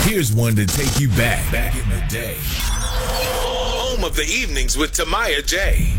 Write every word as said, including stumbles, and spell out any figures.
Here's one to take you back, back in the day. Home of the evenings with Tamaya J.